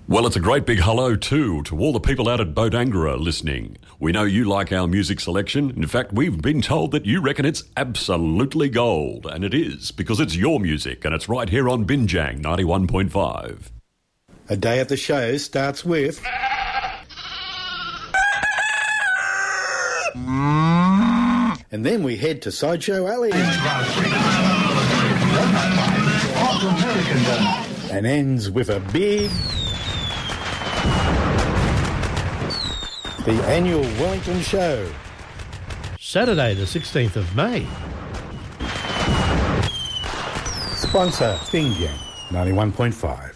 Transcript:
Well, it's a great big hello too to all the people out at Bodangra listening. We know you like our music selection. In fact, we've been told that you reckon it's absolutely gold. And it is, because it's your music and it's right here on Binjang 91.5. A day at the show starts with... And then we head to Sideshow Alley. And ends with a big... The annual Wellington Show. Saturday the 16th of May. Sponsor, Binjang 91.5.